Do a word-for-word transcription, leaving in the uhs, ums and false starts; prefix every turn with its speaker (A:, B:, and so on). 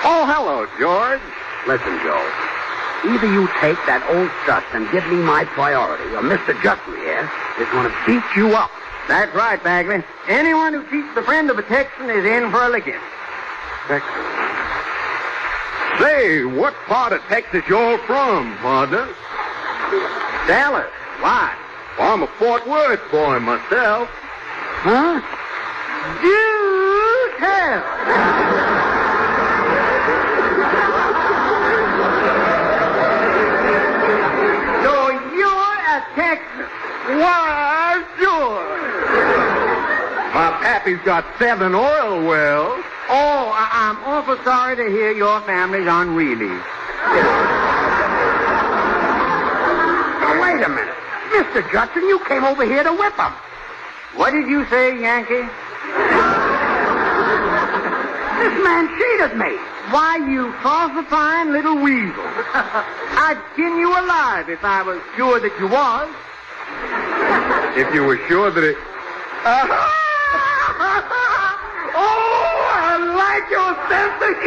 A: Oh, hello, George.
B: Listen, Joe. Either you take that old Stutz and give me my priority, or Mister Jutton here is going to beat you up.
C: That's right, Bagley. Anyone who cheats the friend of a Texan is in for a licking.
A: Texas. Say, what part of Texas you all from, partner?
C: Dallas. Why?
A: Well, I'm a Fort Worth boy myself.
B: Huh?
C: You tell. So you're a Texan.
A: Why, sure. My pappy's got seven oil wells.
C: Oh, I- I'm awful sorry to hear your family's on Reilly.
B: Now, wait a minute. Mister Jutton, you came over here to whip him.
C: What did you say, Yankee?
B: This man cheated me.
C: Why, you falsifying little weasel. I'd skin you alive if I was sure that you was.
A: If you were sure that it...
C: Oh, I like your sense of